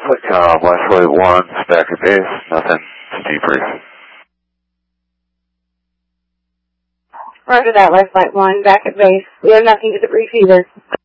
Westwood 1, back at base, nothing to debrief. Roger that, Westlight 1, back at base. We have nothing to debrief either.